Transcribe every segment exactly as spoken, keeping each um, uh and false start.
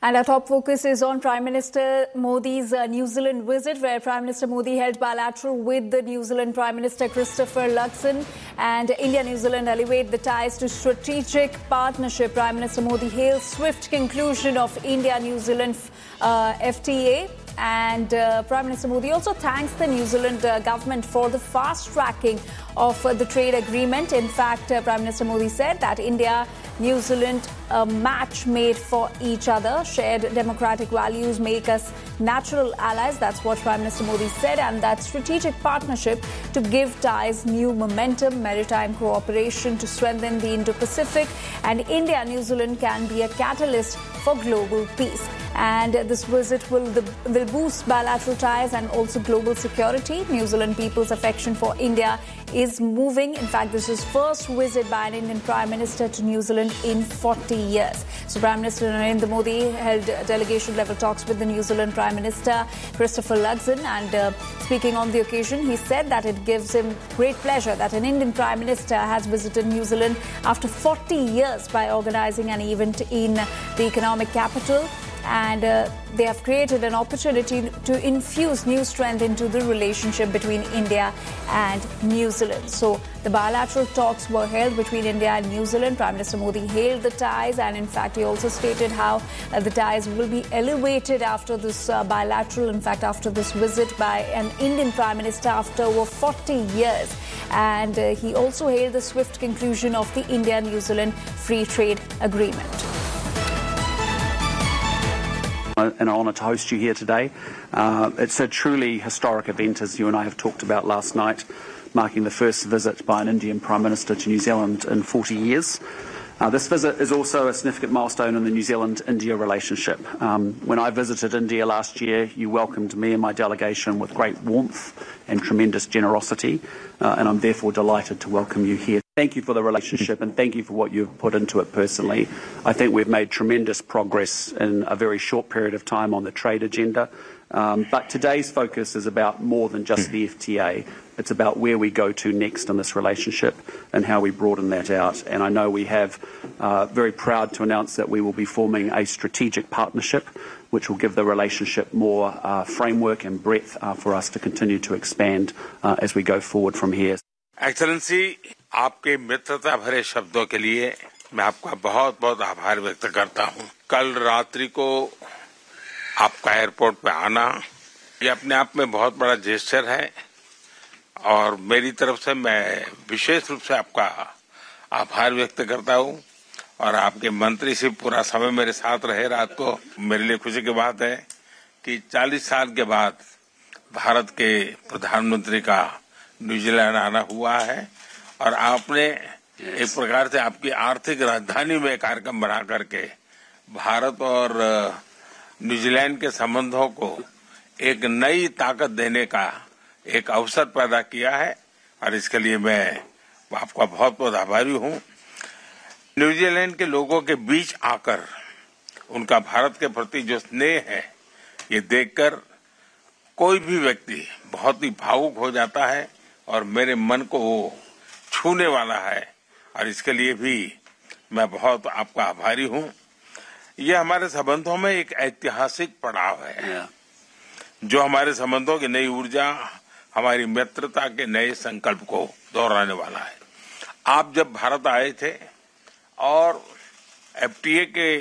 And our top focus is on Prime Minister Modi's uh, New Zealand visit, where Prime Minister Modi held bilateral with the New Zealand Prime Minister Christopher Luxon. And India and New Zealand elevate the ties to strategic partnership. Prime Minister Modi hails swift conclusion of India-New Zealand uh, F T A. And uh, Prime Minister Modi also thanks the New Zealand uh, government for the fast-tracking of uh, the trade agreement. In fact, uh, Prime Minister Modi said that India, New Zealand, a match made for each other. Shared democratic values make us natural allies. That's what Prime Minister Modi said. And that strategic partnership to give ties new momentum, maritime cooperation to strengthen the Indo-Pacific. And India and New Zealand can be a catalyst for global peace. And this visit will, the, will boost bilateral ties and also global security. New Zealand people's affection for India is moving. In fact, this is first visit by an Indian Prime Minister to New Zealand in forty years. So Prime Minister Narendra Modi held delegation-level talks with the New Zealand Prime Minister Christopher Luxon. And uh, speaking on the occasion, he said that it gives him great pleasure that an Indian Prime Minister has visited New Zealand after forty years by organising an event in the economic capital. And uh, they have created an opportunity to infuse new strength into the relationship between India and New Zealand. So the bilateral talks were held between India and New Zealand. Prime Minister Modi hailed the ties, and in fact he also stated how uh, the ties will be elevated after this uh, bilateral, in fact after this visit by an Indian Prime Minister after over forty years. And uh, he also hailed the swift conclusion of the India-New Zealand Free Trade Agreement. An honour to host you here today. Uh, it's a truly historic event, as you and I have talked about last night, marking the first visit by an Indian Prime Minister to New Zealand in forty years. Uh, this visit is also a significant milestone in the New Zealand-India relationship. Um, when I visited India last year, you welcomed me and my delegation with great warmth and tremendous generosity, uh, and I'm therefore delighted to welcome you here. Thank you for the relationship and thank you for what you've put into it personally. I think we've made tremendous progress in a very short period of time on the trade agenda. Um, but today's focus is about more than just the F T A. It's about where we go to next in this relationship and how we broaden that out. And I know we have uh, very proud to announce that we will be forming a strategic partnership which will give the relationship more uh, framework and breadth uh, for us to continue to expand uh, as we go forward from here. Excellency, आपके मित्रता भरे शब्दों के लिए मैं आपका बहुत बहुत आभार व्यक्त करता हूं। कल रात्रि को आपका एयरपोर्ट पे आना ये अपने आप में बहुत बड़ा जेस्चर है और मेरी तरफ से मैं विशेष रूप से आपका आभार व्यक्त करता हूं और आपके मंत्री से पूरा समय मेरे साथ रहे रात को। मेरे लिए खुशी की बात है कि चालीस साल के बाद भारत के प्रधानमंत्री का न्यूजीलैंड आना हुआ है और आपने एक प्रकार से आपकी आर्थिक राजधानी में कार्यक्रम बना करके भारत और न्यूजीलैंड के संबंधों को एक नई ताकत देने का एक अवसर पैदा किया है और इसके लिए मैं आपका बहुत बहुत आभारी हूं। न्यूजीलैंड के लोगों के बीच आकर उनका भारत के प्रति जो स्नेह है ये देखकर कोई भी व्यक्ति बहुत ही भावुक हो जाता है और मेरे मन को वो छूने वाला है और इसके लिए भी मैं बहुत आपका आभारी हूं। ये हमारे संबंधों में एक ऐतिहासिक पड़ाव है जो हमारे संबंधों की नई ऊर्जा, हमारी मित्रता के नए संकल्प को दोहराने वाला है। आप जब भारत आए थे और एफ टी ए के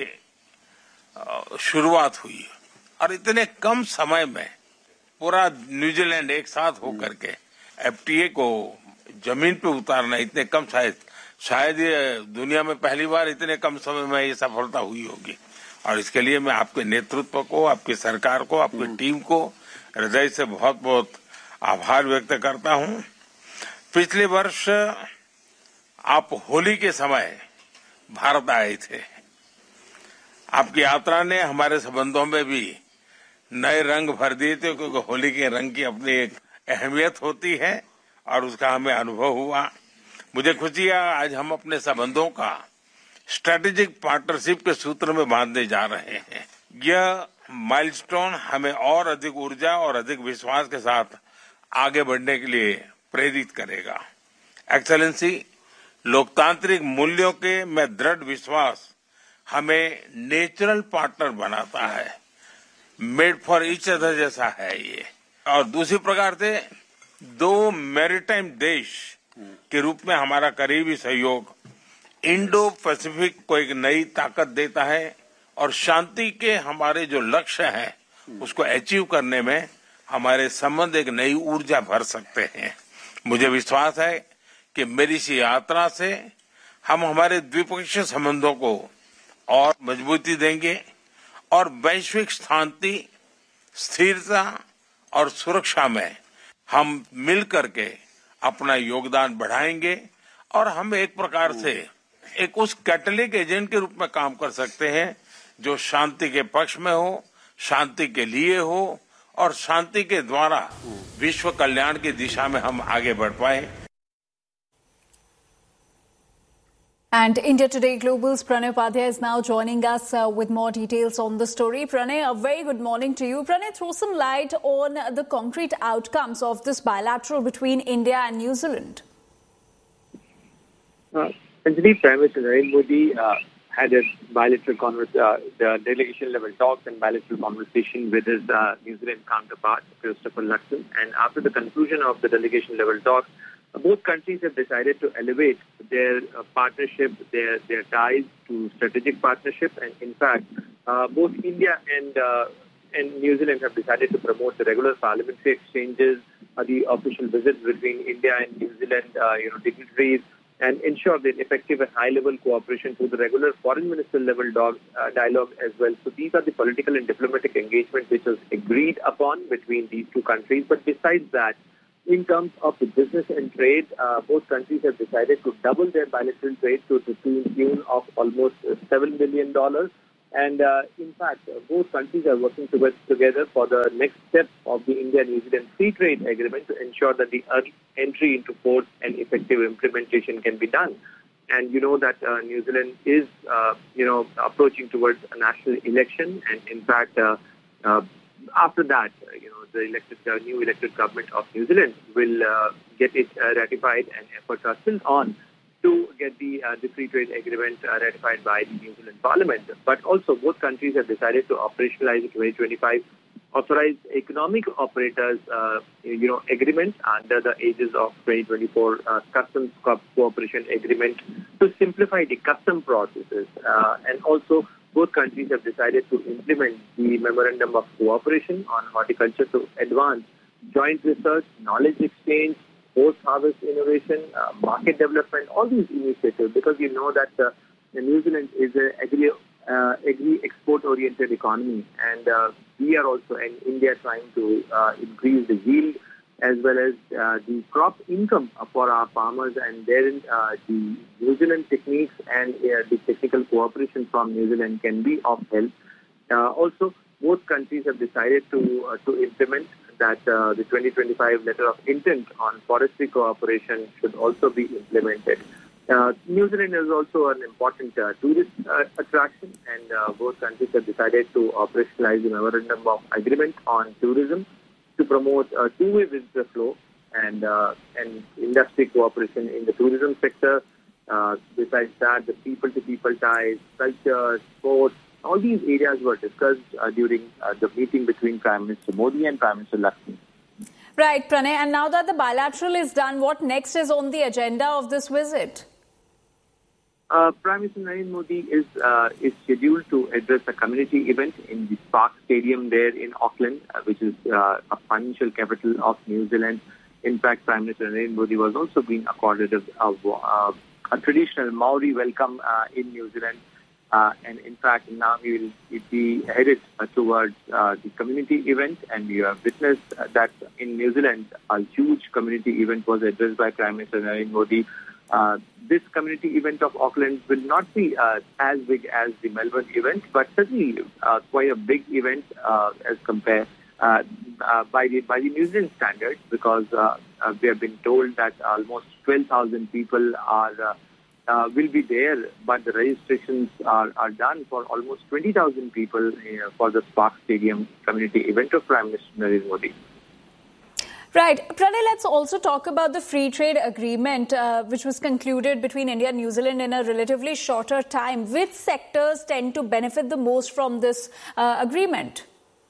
शुरुआत हुई और इतने कम समय में पूरा न्यूजीलैंड एक साथ होकर के एफ टी ए को जमीन पे उतारना इतने कम शायद शायद ये दुनिया में पहली बार इतने कम समय में ये सफलता हुई होगी और इसके लिए मैं आपके नेतृत्व को, आपकी सरकार को, आपकी टीम को हृदय से बहुत बहुत आभार व्यक्त करता हूं। पिछले वर्ष आप होली के समय भारत आए थे। आपकी यात्रा ने हमारे संबंधों में भी नए रंग भर दिए थे क्योंकि होली के रंग की अपनी एक अहमियत होती है और उसका हमें अनुभव हुआ। मुझे खुशी है आज हम अपने संबंधों का स्ट्रेटेजिक पार्टनरशिप के सूत्र में बांधने जा रहे हैं। यह माइलस्टोन हमें और अधिक ऊर्जा और अधिक विश्वास के साथ आगे बढ़ने के लिए प्रेरित करेगा। एक्सेलेंसी, लोकतांत्रिक मूल्यों के मैं दृढ़ विश्वास हमें नेचुरल पार्टनर बनाता है, मेड फॉर ईच अदर जैसा है ये। और दूसरी प्रकार से दो मैरीटाइम देश के रूप में हमारा करीबी सहयोग इंडो पैसिफिक को एक नई ताकत देता है और शांति के हमारे जो लक्ष्य हैं उसको अचीव करने में हमारे संबंध एक नई ऊर्जा भर सकते हैं। मुझे विश्वास है कि मेरी इस यात्रा से हम हमारे द्विपक्षीय संबंधों को और मजबूती देंगे और वैश्विक शांति, स्थिरता और सुरक्षा में हम मिल करके अपना योगदान बढ़ाएंगे और हम एक प्रकार से एक उस कैटलिक एजेंट के रूप में काम कर सकते हैं जो शांति के पक्ष में हो, शांति के लिए हो और शांति के द्वारा विश्व कल्याण की दिशा में हम आगे बढ़ पाए। And India Today Global's Pranay Upadhyay is now joining us uh, with more details on the story. Pranay, a very good morning to you. Pranay, throw some light on the concrete outcomes of this bilateral between India and New Zealand. Uh, Anjali, Prime Minister Narendra Modi uh, had a bilateral convers- uh, the delegation level talks and bilateral conversation with his uh, New Zealand counterpart, Christopher Luxon. And after the conclusion of the delegation level talks, both countries have decided to elevate their uh, partnership, their their ties to strategic partnership, and in fact, uh, both India and uh, and New Zealand have decided to promote the regular parliamentary exchanges, uh, the official visits between India and New Zealand, uh, you know, dignitaries, and ensure the effective and high-level cooperation through the regular foreign minister-level dog, uh, dialogue as well. So these are the political and diplomatic engagements which was agreed upon between these two countries. But besides that, in terms of the business and trade, uh, both countries have decided to double their bilateral trade to the tune of almost seven billion dollars. And uh, in fact, uh, both countries are working together for the next step of the India-New Zealand Free Trade Agreement to ensure that the entry into force and effective implementation can be done. And you know that uh, New Zealand is, uh, you know, approaching towards a national election. And in fact, uh, uh, after that, uh, you know, the elected, uh, new elected government of New Zealand will uh, get it uh, ratified, and efforts are still on to get the uh, the free trade agreement uh, ratified by the New Zealand Parliament. But also, both countries have decided to operationalize the twenty twenty-five authorized economic operators, uh, you know, agreement under the aegis of twenty twenty-four uh, customs co- cooperation agreement to simplify the custom processes, uh, and also both countries have decided to implement the Memorandum of Cooperation on Horticulture to advance joint research, knowledge exchange, post-harvest innovation, uh, market development, all these initiatives, because you know that uh, New Zealand is an agri, uh, agri-export-oriented economy, and uh, we are also in India trying to uh, increase the yield as well as uh, the crop income for our farmers, and therein uh, the New Zealand techniques and uh, the technical cooperation from New Zealand can be of help. Uh, also, both countries have decided to uh, to implement that uh, the twenty twenty-five letter of intent on forestry cooperation should also be implemented. Uh, New Zealand is also an important uh, tourist uh, attraction, and uh, both countries have decided to operationalize the Memorandum of Agreement on tourism to promote uh, two-way visitor flow and uh, and industry cooperation in the tourism sector. Uh, besides that, the people-to-people ties, culture, sports, all these areas were discussed uh, during uh, the meeting between Prime Minister Modi and Prime Minister Luxon. Right, Pranay. And now that the bilateral is done, what next is on the agenda of this visit? Uh, Prime Minister Narendra Modi is uh, is scheduled to address a community event in the Spark Stadium there in Auckland, uh, which is uh, a financial capital of New Zealand. In fact, Prime Minister Narendra Modi was also being accorded a, a, a traditional Maori welcome uh, in New Zealand. Uh, and in fact, now he will be headed uh, towards uh, the community event, and we have witnessed uh, that in New Zealand, a huge community event was addressed by Prime Minister Narendra Modi. Uh, this community event of Auckland will not be uh, as big as the Melbourne event, but certainly uh, quite a big event uh, as compared uh, uh, by the by the New Zealand standards, because uh, uh, we have been told that almost twelve thousand people are uh, uh, will be there, but the registrations are, are done for almost twenty thousand people uh, for the Spark Stadium community event of Prime Minister Narendra Modi. Right. Pranay, let's also talk about the free trade agreement, uh, which was concluded between India and New Zealand in a relatively shorter time. Which sectors tend to benefit the most from this uh, agreement?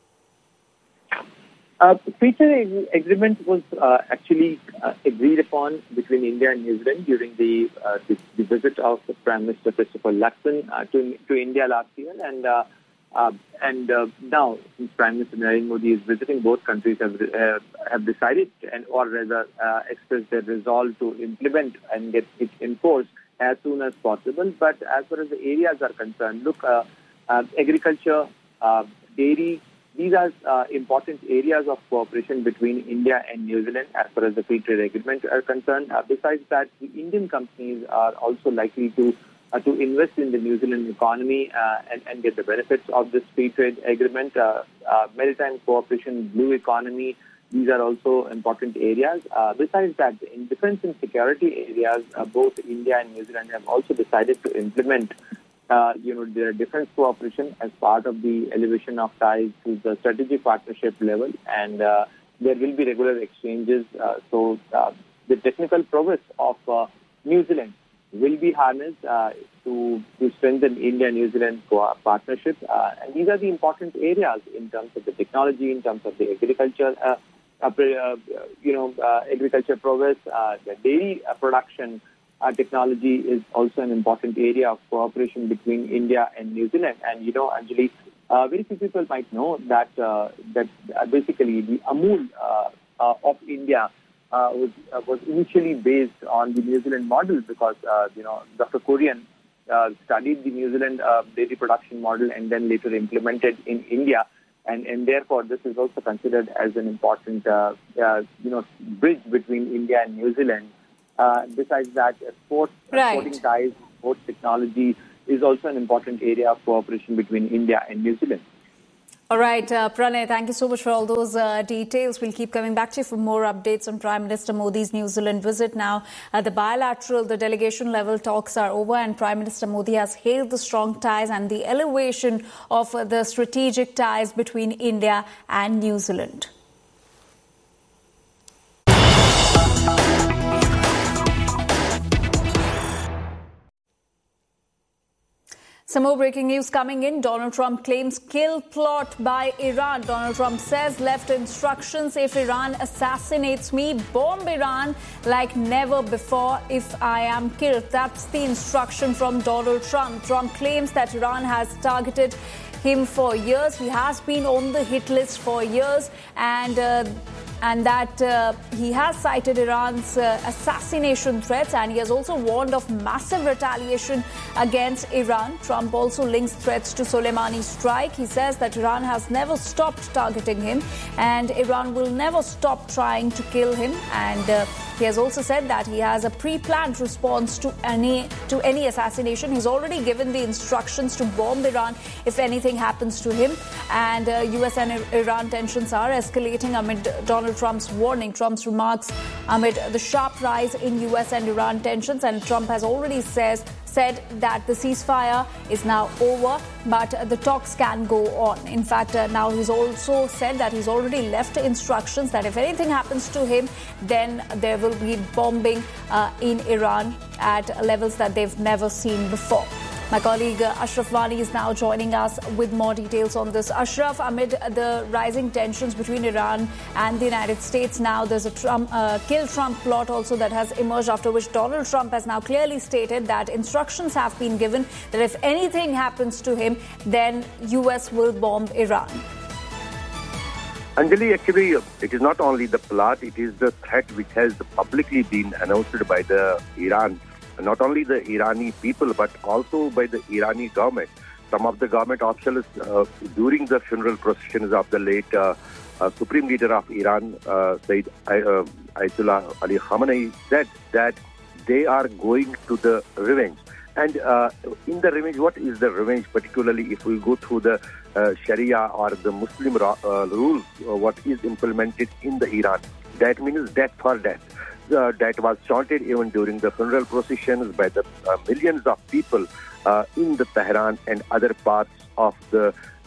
Uh, the free trade agreement was uh, actually uh, agreed upon between India and New Zealand during the, uh, the, the visit of Prime Minister Christopher Luxon uh, to, to India last year. And uh, uh, and uh, now, since Prime Minister Narendra Modi is visiting, both countries have uh, have decided, and or rather uh, expressed their resolve to implement and get it enforced as soon as possible. But as far as the areas are concerned, look, uh, uh, agriculture, uh, dairy, these are uh, important areas of cooperation between India and New Zealand as far as the free trade agreement are concerned. Uh, besides that, the Indian companies are also likely to uh, to invest in the New Zealand economy uh, and, and get the benefits of this free trade agreement. Uh, uh, maritime cooperation, blue economy, these are also important areas. Uh, besides that, in defense and security areas, uh, both India and New Zealand have also decided to implement Uh, you know, their defense cooperation as part of the elevation of ties to the strategic partnership level, and uh, there will be regular exchanges. Uh, so uh, the technical prowess of uh, New Zealand will be harnessed uh, to, to strengthen India-New Zealand partnership. Uh, and these are the important areas in terms of the technology, in terms of the agriculture, uh, uh, you know, uh, agriculture prowess, uh, the dairy uh, production. Uh, technology is also an important area of cooperation between India and New Zealand. And, you know, Anjali, uh, very few people might know that uh, that uh, basically the Amul uh, uh, of India uh, was, uh, was initially based on the New Zealand model because, uh, you know, Doctor Kurian uh, studied the New Zealand uh, dairy production model and then later implemented in India. And, and therefore, this is also considered as an important, uh, uh, you know, bridge between India and New Zealand. Uh, besides that, sports, right. sporting ties, sports technology is also an important area of cooperation between India and New Zealand. All right, uh, Pranay, thank you so much for all those uh, details. We'll keep coming back to you for more updates on Prime Minister Modi's New Zealand visit. Now, uh, the bilateral, the delegation level talks are over, and Prime Minister Modi has hailed the strong ties and the elevation of uh, the strategic ties between India and New Zealand. Some more breaking news coming in. Donald Trump claims kill plot by Iran. Donald Trump says left instructions: if Iran assassinates me, bomb Iran like never before if I am killed. That's the instruction from Donald Trump. Trump claims that Iran has targeted him for years. He has been on the hit list for years, and uh, and that uh, he has cited Iran's uh, assassination threats, and he has also warned of massive retaliation against Iran. Trump also links threats to Soleimani's strike. He says that Iran has never stopped targeting him, and Iran will never stop trying to kill him. And uh, he has also said that he has a pre-planned response to any to any assassination. He's already given the instructions to bomb Iran if anything happens to him. And uh, U S and Iran tensions are escalating amid Donald Trump's warning. Trump's remarks amid the sharp rise in U S and Iran tensions, and Trump has already says said that the ceasefire is now over, but the talks can go on. In fact, uh, now he's also said that he's already left instructions that if anything happens to him, then there will be bombing uh, in Iran at levels that they've never seen before. My colleague uh, Ashraf Wani is now joining us with more details on this. Ashraf, amid the rising tensions between Iran and the United States, now there's a Trump, uh, kill Trump plot also that has emerged, after which Donald Trump has now clearly stated that instructions have been given that if anything happens to him, then U S will bomb Iran. Anjali, actually, it is not only the plot, it is the threat which has publicly been announced by the Iran. Not only the Irani people, but also by the Irani government. Some of the government officials uh, during the funeral processions of the late uh, uh, Supreme Leader of Iran, uh, Sayyid uh, Ayatollah Ali Khamenei, said that they are going to the revenge. And uh, in the revenge, what is the revenge? Particularly if we go through the uh, Sharia or the Muslim uh, rules, uh, what is implemented in the Iran, that means death for death. Uh, that was chanted even during the funeral processions by the uh, millions of people uh, in the Tehran and other parts of the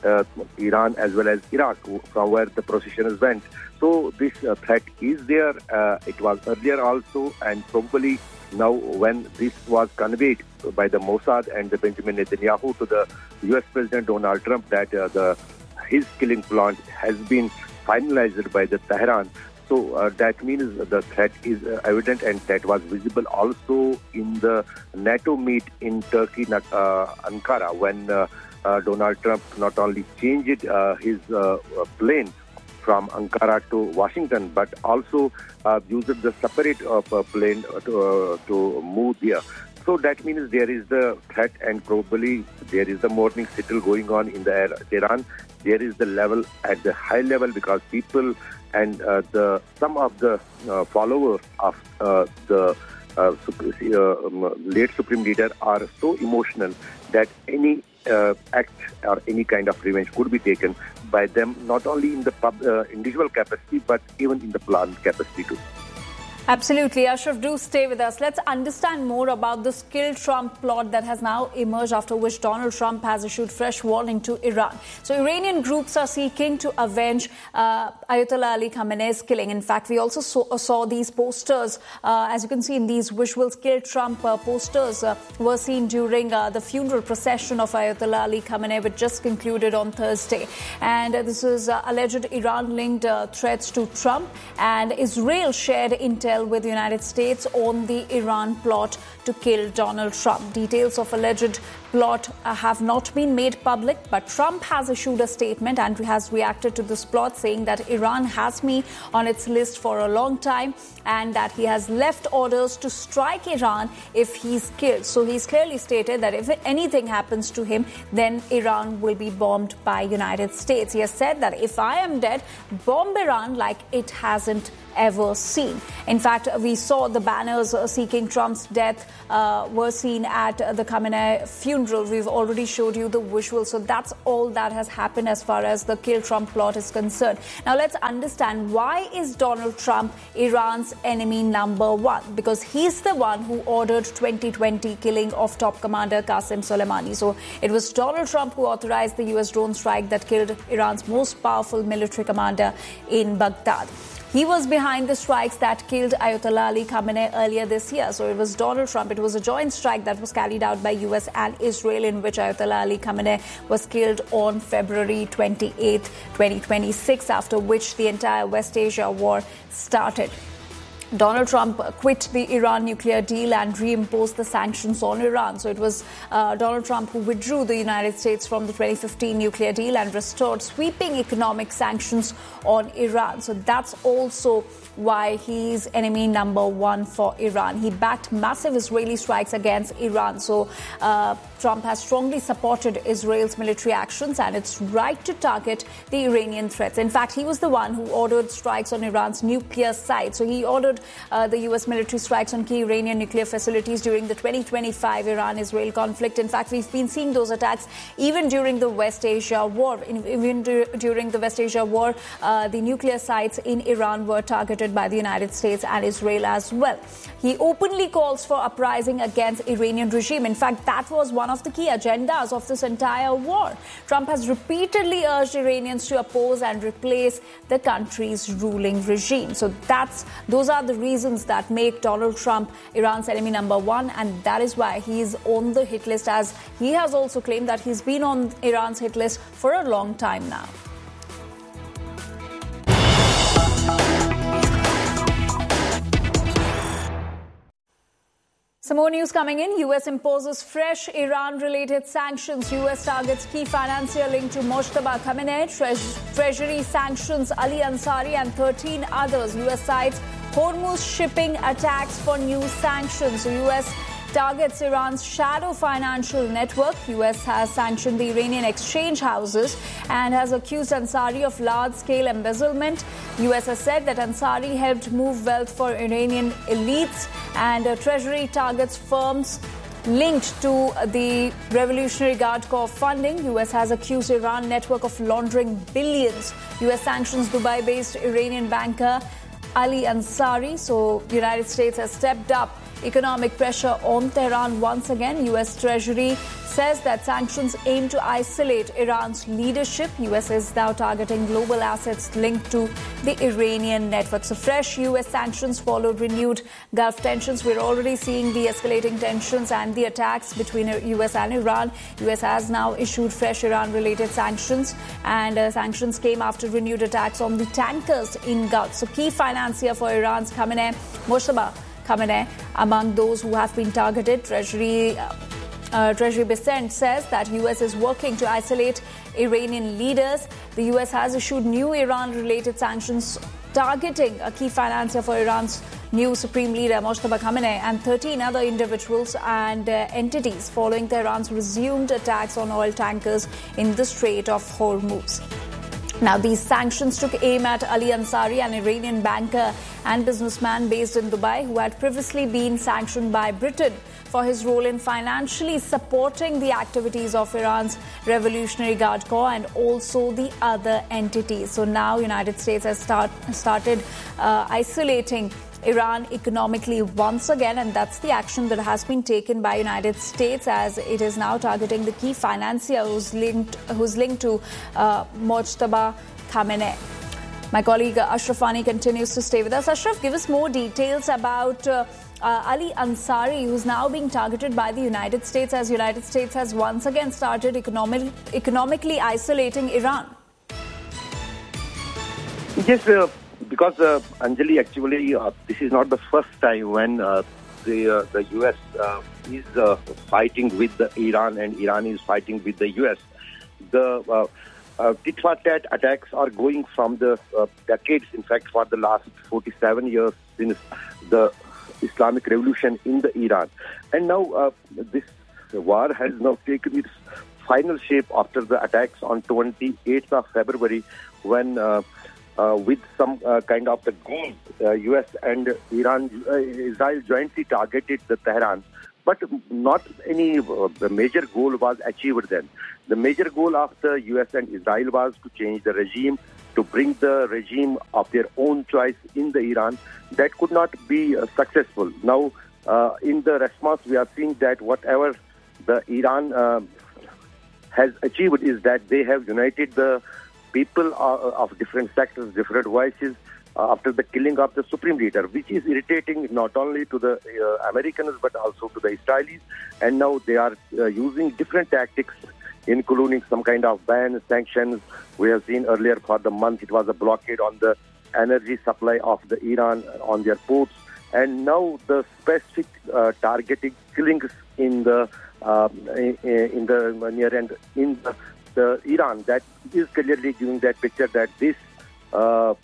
uh, Iran as well as Iraq, from where the processions went. So this uh, threat is there. Uh, it was earlier also, and probably now when this was conveyed by the Mossad and the Benjamin Netanyahu to the U S President Donald Trump that uh, the his killing plan has been finalized by the Tehran. So uh, that means the threat is uh, evident, and that was visible also in the NATO meet in Turkey, uh, Ankara, when uh, uh, Donald Trump not only changed uh, his uh, plane from Ankara to Washington, but also uh, used the separate uh, plane to, uh, to move there. So that means there is the threat, and probably there is the morning signal going on in the Tehran. There is the level at the high level, because people and uh, the some of the uh, followers of uh, the uh, uh, um, late Supreme Leader are so emotional that any uh, act or any kind of revenge could be taken by them, not only in the pub, uh, individual capacity, but even in the planned capacity too. Absolutely. Ashraf, do stay with us. Let's understand more about this kill Trump plot that has now emerged, after which Donald Trump has issued fresh warning to Iran. So Iranian groups are seeking to avenge uh, Ayatollah Ali Khamenei's killing. In fact, we also saw, saw these posters, uh, as you can see in these visuals, kill Trump uh, posters uh, were seen during uh, the funeral procession of Ayatollah Ali Khamenei, which just concluded on Thursday. And uh, this is uh, alleged Iran-linked uh, threats to Trump. And Israel shared intel with the United States on the Iran plot to kill Donald Trump. Details of alleged plot uh, have not been made public, but Trump has issued a statement and has reacted to this plot, saying that Iran has me on its list for a long time and that he has left orders to strike Iran if he's killed. So he's clearly stated that if anything happens to him, then Iran will be bombed by United States. He has said that if I am dead, bomb Iran like it hasn't ever seen. In fact, we saw the banners seeking Trump's death uh, were seen at the Khamenei funeral. We've already showed you the visuals. So that's all that has happened as far as the kill Trump plot is concerned. Now let's understand, why is Donald Trump Iran's enemy number one? Because he's the one who ordered twenty twenty killing of top commander Qasem Soleimani. So it was Donald Trump who authorized the U S drone strike that killed Iran's most powerful military commander in Baghdad. He was behind the strikes that killed Ayatollah Ali Khamenei earlier this year. So it was Donald Trump. It was a joint strike that was carried out by U S and Israel, in which Ayatollah Ali Khamenei was killed on February twenty-eighth, twenty twenty-six, after which the entire West Asia war started. Donald Trump quit the Iran nuclear deal and reimposed the sanctions on Iran. So it was uh, Donald Trump who withdrew the United States from the twenty fifteen nuclear deal and restored sweeping economic sanctions on Iran. So that's also why he's enemy number one for Iran. He backed massive Israeli strikes against Iran. So uh, Trump has strongly supported Israel's military actions and its right to target the Iranian threats. In fact, he was the one who ordered strikes on Iran's nuclear site. So he ordered uh, the U S military strikes on key Iranian nuclear facilities during the twenty twenty-five Iran-Israel conflict. In fact, we've been seeing those attacks even during the West Asia war. In, even du- during the West Asia war, uh, the nuclear sites in Iran were targeted by the United States and Israel as well. He openly calls for uprising against Iranian regime. In fact, that was one of the key agendas of this entire war. Trump has repeatedly urged Iranians to oppose and replace the country's ruling regime. So that's those are the reasons that make Donald Trump Iran's enemy number one, and that is why he's on the hit list, as he has also claimed that he's been on Iran's hit list for a long time now. Some more news coming in. U S imposes fresh Iran-related sanctions. U S targets key financier linked to Mojtaba Khamenei. Tre- Treasury sanctions Ali Ansari and thirteen others. U S cites Hormuz shipping attacks for new sanctions. So U S targets Iran's shadow financial network. U S has sanctioned the Iranian exchange houses and has accused Ansari of large-scale embezzlement. U S has said that Ansari helped move wealth for Iranian elites, and uh, Treasury targets firms linked to the Revolutionary Guard Corps funding. U S has accused Iran network of laundering billions. U S sanctions Dubai-based Iranian banker Ali Ansari. So the United States has stepped up economic pressure on Tehran once again. U S Treasury says that sanctions aim to isolate Iran's leadership. U S is now targeting global assets linked to the Iranian network. So fresh U S sanctions followed renewed Gulf tensions. We're already seeing the escalating tensions and the attacks between U S and Iran. U S has now issued fresh Iran-related sanctions, and uh, sanctions came after renewed attacks on the tankers in Gulf. So key financier for Iran's Khamenei, Mojtaba Khamenei, among those who have been targeted. Treasury uh, Uh, Treasury Besant says that U S is working to isolate Iranian leaders. The U S has issued new Iran-related sanctions targeting a key financier for Iran's new supreme leader, Mojtaba Khamenei, and thirteen other individuals and uh, entities following Tehran's resumed attacks on oil tankers in the Strait of Hormuz. Now, these sanctions took aim at Ali Ansari, an Iranian banker and businessman based in Dubai, who had previously been sanctioned by Britain for his role in financially supporting the activities of Iran's Revolutionary Guard Corps and also the other entities. So now United States has start, started uh, isolating Iran economically once again, and that's the action that has been taken by United States, as it is now targeting the key financier who's linked, who's linked to uh, Mojtaba Khamenei. My colleague Ashraf Fani continues to stay with us. Ashraf, give us more details about uh, uh, Ali Ansari, who's now being targeted by the United States, as United States has once again started economic, economically isolating Iran. Yes, uh, because uh, Anjali, actually, uh, this is not the first time when uh, the uh, the U S uh, is uh, fighting with the Iran and Iran is fighting with the U S. The uh, uh, tit for tat attacks are going from the uh, decades. In fact, for the last forty-seven years since the Islamic Revolution in the Iran, and now uh, this war has now taken its final shape after the attacks on twenty-eighth of February, when uh, uh, with some uh, kind of the goal, uh, U S and Iran, uh, Israel jointly targeted the Tehran, but not any uh, the major goal was achieved then. The major goal of the U S and Israel was to change the regime, to bring the regime of their own choice in the Iran. That could not be uh, successful. Now, uh, in the response, we are seeing that whatever the Iran uh, has achieved is that they have united the people uh, of different sectors, different voices, uh, after the killing of the supreme leader, which is irritating not only to the uh, Americans but also to the Israelis. And now they are uh, using different tactics, including some kind of ban, sanctions. We have seen earlier for the month it was a blockade on the energy supply of the Iran on their ports. And now the specific uh, targeting killings in the uh, in, in the near end in the, the Iran, that is clearly giving that picture that this uh,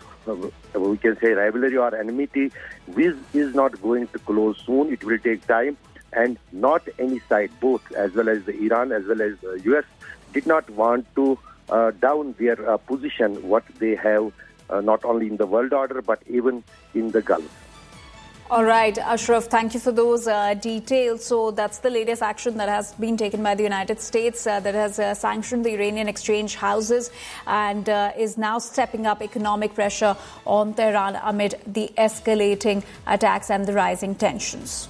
we can say rivalry or enmity is, is not going to close soon. It will take time. And not any side, both as well as the Iran as well as the U S, did not want to uh, down their uh, position, what they have uh, not only in the world order but even in the Gulf. All right, Ashraf, thank you for those uh, details. So that's the latest action that has been taken by the United States uh, that has uh, sanctioned the Iranian exchange houses and uh, is now stepping up economic pressure on Tehran amid the escalating attacks and the rising tensions.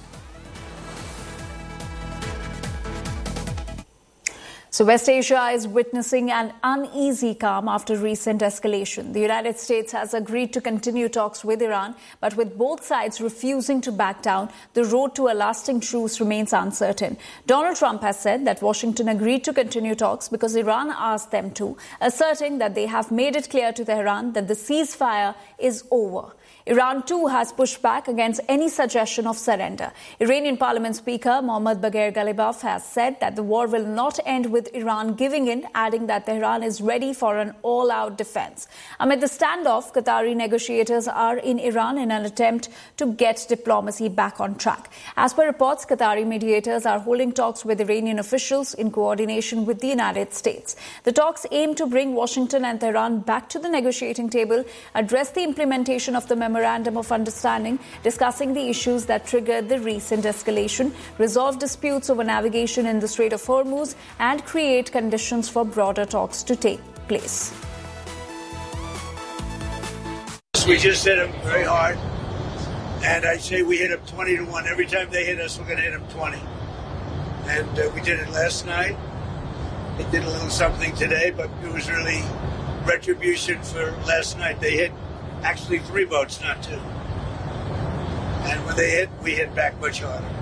So West Asia is witnessing an uneasy calm after recent escalation. The United States has agreed to continue talks with Iran, but with both sides refusing to back down, the road to a lasting truce remains uncertain. Donald Trump has said that Washington agreed to continue talks because Iran asked them to, asserting that they have made it clear to Tehran that the ceasefire is over. Iran too has pushed back against any suggestion of surrender. Iranian Parliament Speaker Mohammad Bagher Ghalibaf has said that the war will not end with Iran giving in, adding that Tehran is ready for an all-out defense. Amid the standoff, Qatari negotiators are in Iran in an attempt to get diplomacy back on track. As per reports, Qatari mediators are holding talks with Iranian officials in coordination with the United States. The talks aim to bring Washington and Tehran back to the negotiating table, address the implementation of the Memorandum of Understanding, discussing the issues that triggered the recent escalation, resolve disputes over navigation in the Strait of Hormuz, and create conditions for broader talks to take place. We just hit them very hard. And I say we hit them twenty to one. Every time they hit us, we're going to hit them twenty. And uh, we did it last night. They did a little something today, but it was really retribution for last night. They hit actually three boats, not two. And when they hit, we hit back much harder.